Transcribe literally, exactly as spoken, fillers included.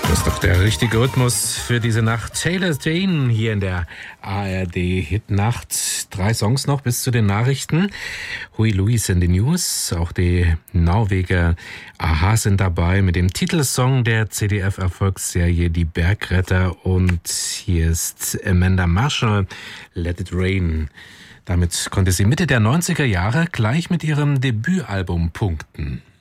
Das ist doch der richtige Rhythmus für diese Nacht. Taylor Dane hier in der A R D-Hitnacht. Drei Songs noch bis zu den Nachrichten. Huey Lewis in den News. Auch die Norweger a-ha sind dabei mit dem Titelsong der Z D F-Erfolgsserie Die Bergretter. Und hier ist Amanda Marshall, Let It Rain. Damit konnte sie Mitte der neunziger Jahre gleich mit ihrem Debütalbum punkten.